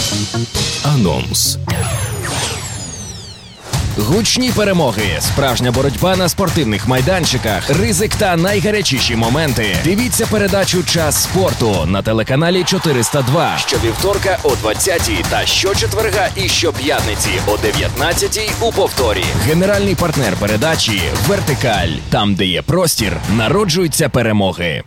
Анонс. Гучні перемоги, справжня боротьба на спортивних майданчиках, ризик та найгарячіші моменти. Дивіться передачу «Час спорту» на телеканалі 402 щовівторка о 20-й та щочетверга і щоп'ятниці о 19-й у повторі. Генеральний партнер передачі «Вертикаль». Там, де є простір, народжуються перемоги.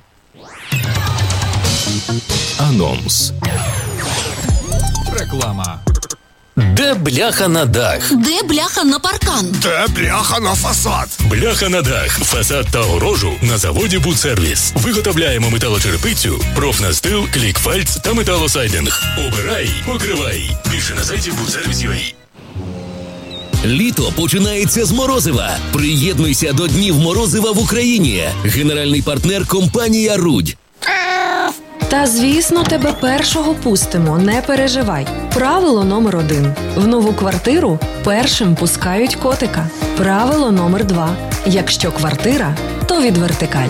Анонс. Реклама. Де бляха на дах? Де бляха на паркан? Де бляха на фасад? Бляха на дах, фасад та огорожу на заводі «Будсервіс». Виготовляємо металочерепицю, профнастил, клікфальц та металосайдинг. Обирай, покривай. Більше на сайті «Будсервіс.UA». Літо починається з морозива. Приєднуйся до Днів морозива в Україні. Генеральний партнер – компанія «Рудь». Та, звісно, тебе першого пустимо, не переживай. Правило номер 1. В нову квартиру першим пускають котика. Правило номер 2. Якщо квартира, то від «Вертикаль».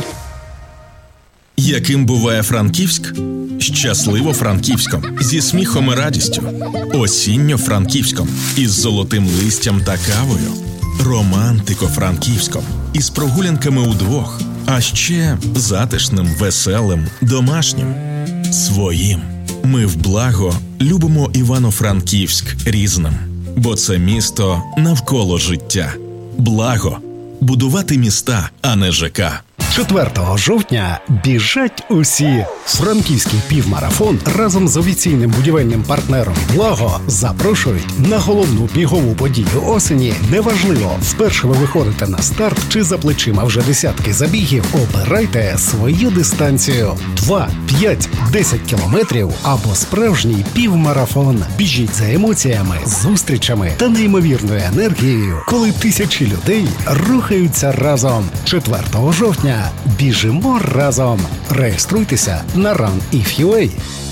Яким буває Франківськ? Щасливо Франківськом, зі сміхом і радістю. Осінньо Франківськом, із золотим листям та кавою. Романтико Франківськом, із прогулянками удвох. А ще затишним, веселим, домашнім. Своїм. Ми в благо любимо Івано-Франківськ різним. Бо це місто навколо життя. Благо. Будувати міста, а не ЖК. 4 жовтня біжать усі. Франківський півмарафон разом з офіційним будівельним партнером «Благо» запрошують на головну бігову подію осені. Неважливо, вперше ви виходите на старт чи за плечима вже десятки забігів, обирайте свою дистанцію. 2, 5, 10 кілометрів або справжній півмарафон. Біжіть за емоціями, зустрічами та неймовірною енергією, коли тисячі людей рухаються разом. 4 жовтня біжимо разом. Реєструйтеся на Run.if.ua.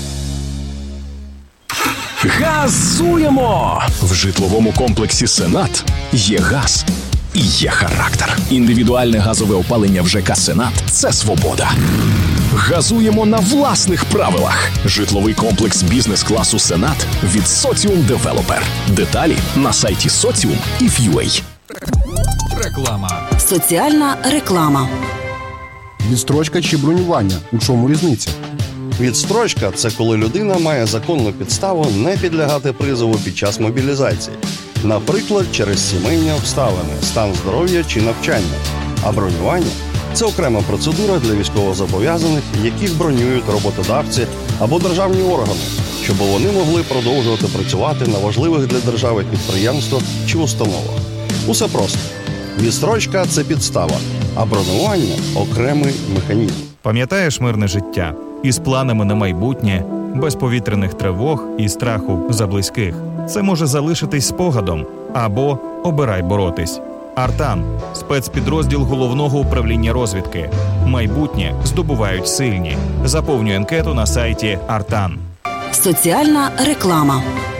Газуємо! В житловому комплексі «Сенат» є газ і є характер. Індивідуальне газове опалення в ЖК «Сенат» – це свобода. Газуємо на власних правилах. Житловий комплекс бізнес-класу «Сенат» від Соціум Девелопер. Деталі на сайті Socium.if.ua. Реклама. Соціальна реклама. Відстрочка чи бронювання? У чому різниця? Відстрочка – це коли людина має законну підставу не підлягати призову під час мобілізації. Наприклад, через сімейні обставини, стан здоров'я чи навчання. А бронювання – це окрема процедура для військовозобов'язаних, яких бронюють роботодавці або державні органи, щоб вони могли продовжувати працювати на важливих для держави підприємствах чи установах. Усе просто. Відстрочка – це підстава, а бронювання – окремий механізм. Пам'ятаєш мирне життя? Із планами на майбутнє, без повітряних тривог і страху за близьких. Це може залишитись спогадом. Або обирай боротись. Артан – спецпідрозділ Головного управління розвідки. Майбутнє здобувають сильні. Заповнюй анкету на сайті Артан. Соціальна реклама.